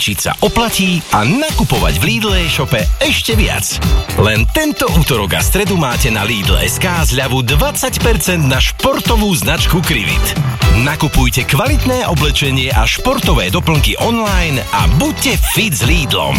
čiť sa oplatí a nakupovať v Lidl e-shope ešte viac. Len tento útorok a stredu máte na Lidl.sk zľavu 20% na športovú značku Krivit. Nakupujte kvalitné oblečenie a športové doplnky online a buďte fit s Lidlom.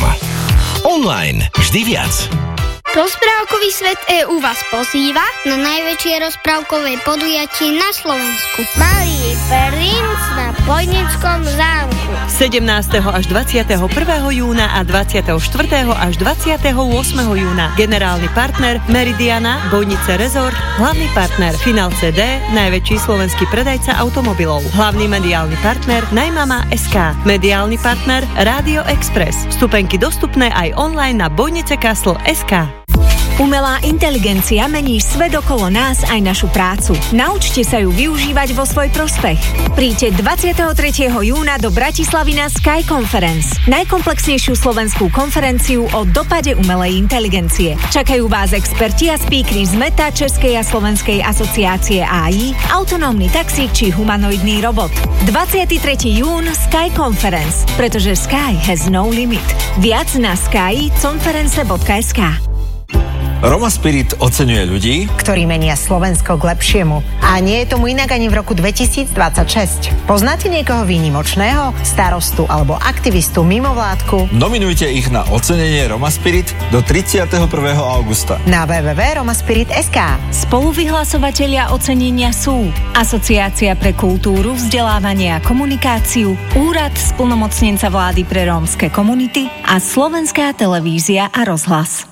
Online vždy viac. Rozprávkový svet EU vás pozýva na najväčšie rozprávkové podujatie na Slovensku. Malý princ na Vojnickom zámku. 17. až 21. júna a 24. až 28. júna. Generálny partner Meridiana, Bojnice Resort, hlavný partner Final CD, najväčší slovenský predajca automobilov. Hlavný mediálny partner Najmama.sk. Mediálny partner Rádio Express. Vstupenky dostupné aj online na bojnicecastle.sk. Umelá inteligencia mení svet okolo nás aj našu prácu. Naučte sa ju využívať vo svoj prospech. Príďte 23. júna do Bratislavy na Sky Conference, najkomplexnejšiu slovenskú konferenciu o dopade umelej inteligencie. Čakajú vás experti a speakery z Meta, Českej a Slovenskej asociácie AI, autonómny taxík či humanoidný robot. 23. jún Sky Conference, pretože Sky has no limit. Viac na skyconference.sk. Roma Spirit oceňuje ľudí, ktorí menia Slovensko k lepšiemu. A nie je tomu inak ani v roku 2026. Poznáte niekoho výnimočného? Starostu alebo aktivistu mimovládku? Nominujte ich na ocenenie Roma Spirit do 31. augusta. Na www.romaspirit.sk. Spoluvyhlasovatelia ocenenia sú Asociácia pre kultúru, vzdelávanie a komunikáciu, Úrad splnomocnenca vlády pre rómske komunity a Slovenská televízia a rozhlas.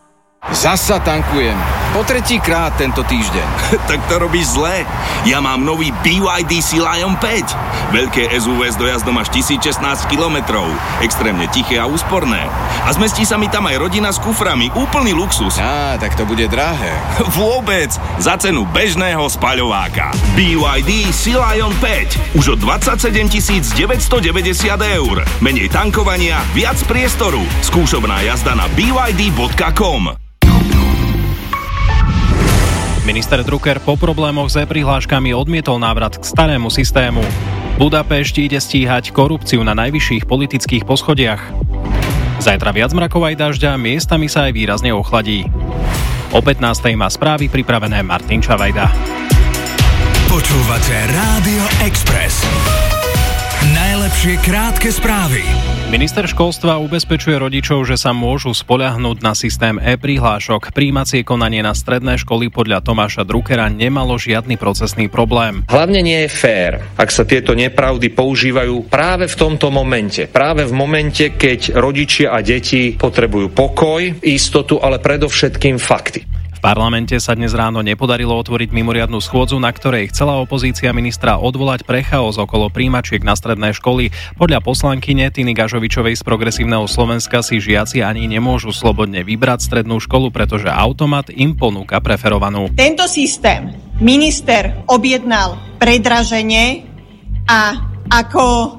Zasa tankujem. Po 3. krát tento týždeň. Tak to robíš zle. Ja mám nový BYD Sea Lion 5. Veľké SUV s dojazdom až 1016 km. Extrémne tiché a úsporné. A zmestí sa mi tam aj rodina s kuframi. Úplný luxus. Tak to bude drahé. Vôbec. Za cenu bežného spaľováka. BYD Sea Lion 5. Už od 27 990 €. Menej tankovania, viac priestoru. Skúšobná jazda na byd.com. Minister Drucker po problémoch s e-prihláškami odmietol návrat k starému systému. Budapešť ide stíhať korupciu na najvyšších politických poschodiach. Zajtra viac mrakov aj dažďa, miestami sa aj výrazne ochladí. O 15:00 má správy pripravené Martin Čavajda. Počúvate Rádio Express. Najlepšie krátke správy. Minister školstva ubezpečuje rodičov, že sa môžu spoľahnúť na systém e-prihlášok. Prijímacie konanie na stredné školy podľa Tomáša Druckera nemalo žiadny procesný problém. Hlavne nie je fér, ak sa tieto nepravdy používajú práve v tomto momente. Práve v momente, keď rodičia a deti potrebujú pokoj, istotu, ale predovšetkým fakty. V parlamente sa dnes ráno nepodarilo otvoriť mimoriadnu schôdzu, na ktorej chcela opozícia ministra odvolať pre chaos okolo príjmačiek na stredné školy. Podľa poslankyne Tiny Gažovičovej z Progresívneho Slovenska si žiaci ani nemôžu slobodne vybrať strednú školu, pretože automat im ponúka preferovanú. Tento systém minister objednal predraženie a ako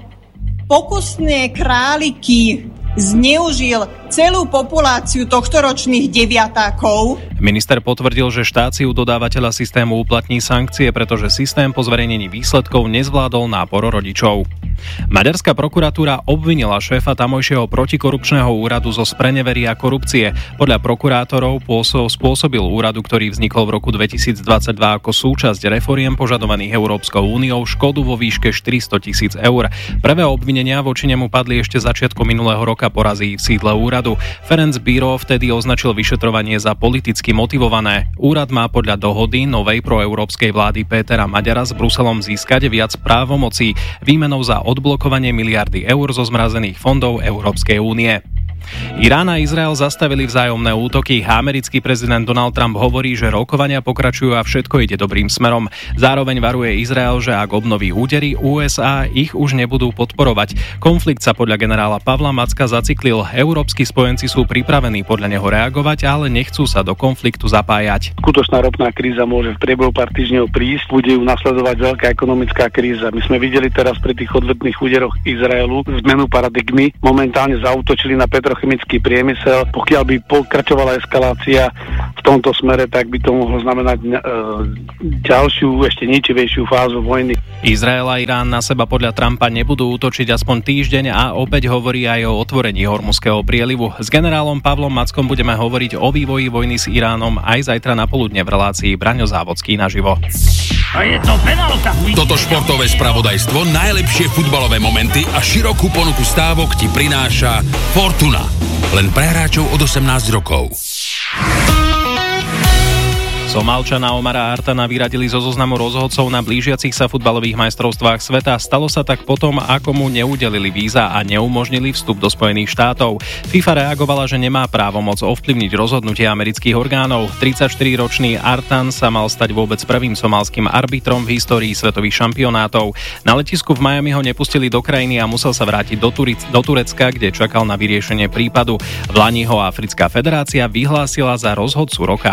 pokusné králiky zneužil celú populáciu tohtoročných deviatákov. Minister potvrdil, že štát si u dodávateľa systému uplatní sankcie, pretože systém po zverejnení výsledkov nezvládol nápor rodičov. Maďarská prokuratúra obvinila šéfa tamojšieho protikorupčného úradu zo sprenevery a korupcie. Podľa prokurátorov spôsobil úradu, ktorý vznikol v roku 2022 ako súčasť reforiem požadovaných Európskou úniou, škodu vo výške 400 000 €. Prvé obvinenia voči nemu padli ešte začiatkom minulého roka po razii v sídle úradu. Ferenc Bíró vtedy označil vyšetrovanie za politicky motivované. Úrad má podľa dohody novej proeurópskej vlády Pétera Maďara s Bruselom získať viac právomocí výmenou za odblokovanie miliardy eur zo zmrazených fondov Európskej únie. Irán a Izrael zastavili vzájomné útoky. Americký prezident Donald Trump hovorí, že rokovania pokračujú a všetko ide dobrým smerom. Zároveň varuje Izrael, že ak obnoví údery, USA ich už nebudú podporovať. Konflikt sa podľa generála Pavla Macka zaciklil. Európski spojenci sú pripravení podľa neho reagovať, ale nechcú sa do konfliktu zapájať. Skutočná ropná kríza môže v priebehu pár týždňov prísť, bude ju nasledovať veľká ekonomická kríza. My sme videli teraz pri tých odvetných úderoch Izraelu zmenu paradigmy. Momentálne zaútočili na petrochemický priemysel. Pokiaľ by pokračovala eskalácia v tomto smere, tak by to mohlo znamenať ďalšiu, ešte ničivejšiu fázu vojny. Izrael a Irán na seba podľa Trumpa nebudú útočiť aspoň týždeň a opäť hovorí aj o otvorení Hormuzského prielivu. S generálom Pavlom Mackom budeme hovoriť o vývoji vojny s Iránom aj zajtra na poludne v relácii Braňo Závodský naživo. Toto športové spravodajstvo, najlepšie futbalové momenty a širokú ponuku stávok ti prináša Fortuna. Len pre hráčov od 18 rokov. Somálčana Omara Artana vyradili zo zoznamu rozhodcov na blížiacich sa futbalových majstrovstvách sveta. Stalo sa tak potom, ako mu neudelili víza a neumožnili vstup do Spojených štátov. FIFA reagovala, že nemá právomoc ovplyvniť rozhodnutie amerických orgánov. 34-ročný Artan sa mal stať vôbec prvým somálskym arbitrom v histórii svetových šampionátov. Na letisku v Miami ho nepustili do krajiny a musel sa vrátiť do Turecka, kde čakal na vyriešenie prípadu. Vlani ho Africká federácia vyhlásila za rozhodcu roka.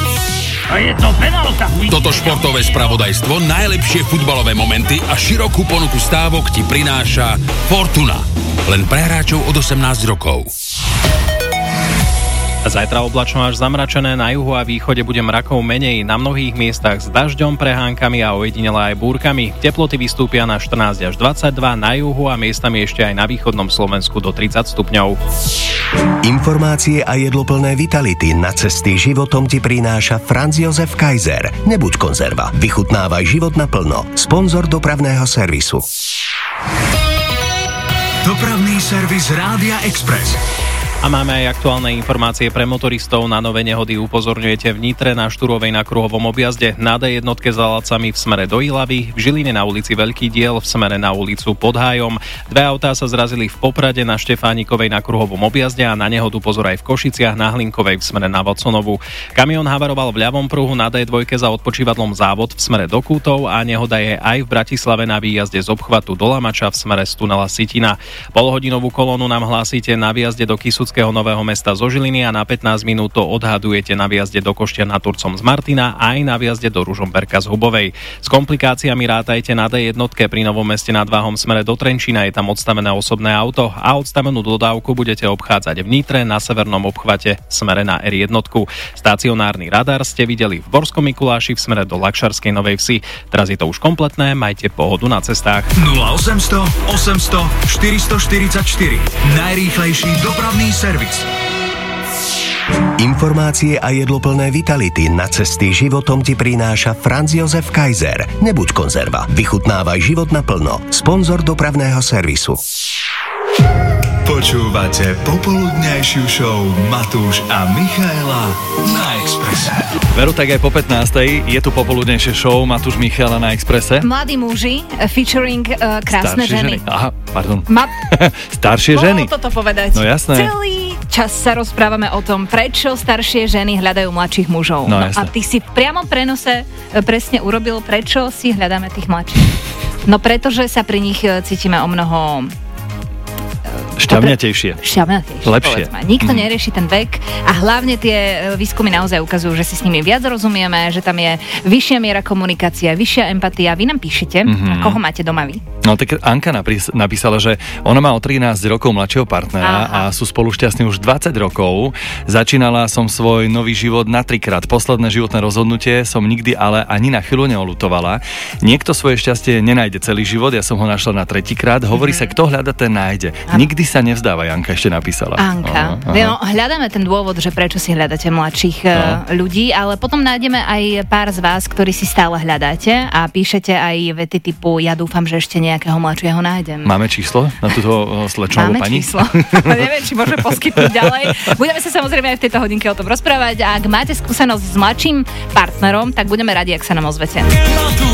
Toto športové spravodajstvo, najlepšie futbalové momenty a širokú ponuku stávok ti prináša Fortuna. Len pre hráčov od 18 rokov. Zajtra oblačno až zamračené, na juhu a východe bude mrakov menej, na mnohých miestach s dažďom, prehánkami a ojedinele aj búrkami. Teploty vystúpia na 14 až 22, na juhu a miestami ešte aj na východnom Slovensku do 30 stupňov. Informácie a jedloplné vitality na cesty životom ti prináša Franz Josef Kaiser. Nebuď konzerva, vychutnávaj život naplno. Sponzor dopravného servisu. Dopravný servis Rádia Express. A máme aj aktuálne informácie pre motoristov. Na nové nehody upozorňujete v Nitre na Šturovej na kruhovom objazde, na D1 za Lacami v smere do Ilavy, v Žiline na ulici Veľký diel v smere na ulicu Pod Hájom. Dve autá sa zrazili v Poprade na Štefánikovej na kruhovom objazde a na nehodu pozor aj v Košiciach na Hlinkovej v smere na Watsonovu. Kamión havaroval v ľavom pruhu na D2 za odpočívadlom Závod v smere do Kútov a nehoda je aj v Bratislave na výjazde z obchvatu do Lamača v smere z tunela Sitina. Polhodinovú kolónu nám hlásite na výjazde do Nového Mesta zo Žiliny a na 15 minút to odhadujete na výjazde do Košťan nad Turcom z Martina a aj na výjazde do Ružomberka z Hubovej. S komplikáciami rátajte na D1 pri Novom Meste nad Váhom smere do Trenčína, je tam odstavené osobné auto a odstavenú dodávku budete obchádzať v Nitre na severnom obchvate smere na R1. Stacionárny radar ste videli v Borskom Mikuláši v smere do Lakšarskej Novej Vsi. Teraz je to už kompletné, majte pohodu na cestách. 0800 800 444 najrýchlejší dopravný servis. Informácie a jedloplné vitality na cesty životom ti prináša Franz Josef Kaiser. Nebuď konzerva, vychutnávaj život naplno. Sponzor dopravného servisu. Počúvate popoludňajšiu show Matúš a Michaela na Expresse. Veru, tak aj po 15. je tu popoludnejšie show Matúš Michaela na Expresse. Mladí muži featuring krásne ženy. Aha, pardon. Staršie ženy. Mohol toto povedať. No jasné. Celý čas sa rozprávame o tom, prečo staršie ženy hľadajú mladších mužov. No a ty si v priamom prenose presne urobil, prečo si hľadáme tých mladších. No pretože sa pri nich cítime o mnoho šťavnatejšie. Lepšie. Povedzme. Nikto nerieši ten vek a hlavne tie výskumy naozaj ukazujú, že si s nimi viac rozumieme, že tam je vyššia miera komunikácia, vyššia empatia. Vy nám píšete, koho máte doma vy? No tak Anka napísala, že ona má o 13 rokov mladšieho partnera a sú spolu šťastní už 20 rokov. Začínala som svoj nový život na 3-krát. Posledné životné rozhodnutie som nikdy ale ani na chvíľu neolutovala. Niekto svoje šťastie nenájde celý život, ja som ho našla na 3-krát. Hovorí sa, kto hľada, ten nájde. Nikdy sa nevzdáva, Janka ešte napísala. Anka. No, hľadáme ten dôvod, že prečo si hľadáte mladších ľudí, ale potom nájdeme aj pár z vás, ktorí si stále hľadáte a píšete aj vety typu ja dúfam, že ešte nejakého mladšieho nájdem. Máme číslo na túto slečnú pani? Máme číslo. Neviem, či môžeme poskytnúť ďalej. Budeme sa samozrejme aj v tejto hodinke o tom rozprávať a ak máte skúsenosť s mladším partnerom, tak budeme radi, ak sa nám ozvete.